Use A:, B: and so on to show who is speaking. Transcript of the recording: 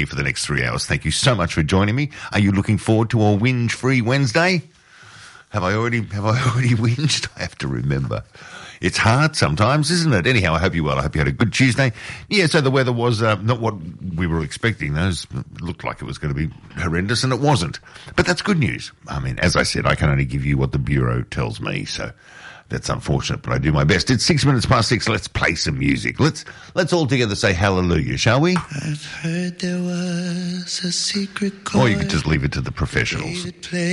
A: here for the next 3 hours. Thank you so much for joining me. Are you looking forward to a whinge-free Wednesday? Have I already whinged? I have to remember. It's hard sometimes, isn't it? Anyhow, I hope you're well. I hope you had a good Tuesday. Yeah, so the weather was not what we were expecting. Those looked like it was going to be horrendous, and it wasn't. But that's good news. I mean, as I said, I can only give you what the Bureau tells me, so that's unfortunate, but I do my best. It's 6 minutes past 6. Let's play some music. Let's all together say hallelujah, shall we?
B: I've heard there was a secret chord.
A: Or you could just leave it to the professionals.